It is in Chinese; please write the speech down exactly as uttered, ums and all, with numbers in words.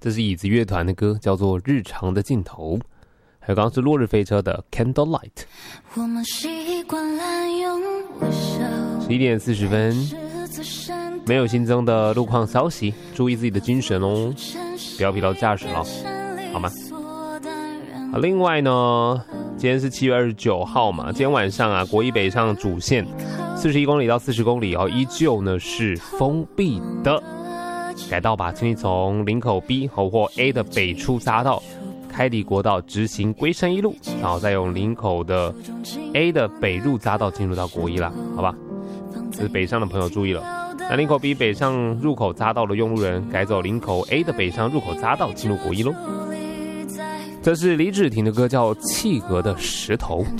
这是椅子乐团的歌，叫做《日常的尽头》。还有刚刚是落日飞车的 Candlelight。 我们习惯滥用微笑。 十一点四十分，没有新增的路况消息，注意自己的精神哦，不要疲劳驾驶了，好吗？好，另外呢，今天是七月二十九号嘛，今天晚上啊，国一北上主线四十一公里到四十公里哦，依旧呢是封闭的。改道吧，请你从林口 B 或 A 的北出匝道开离国道，直行龟山一路，然后再用林口的 A 的北入匝道进入到国一啦，好吧？这是北上的朋友注意了。那林口 B 北上入口匝道的用路人改走林口 A 的北上入口匝道进入国一咯。这是李芷婷的歌，叫《契格的石头》。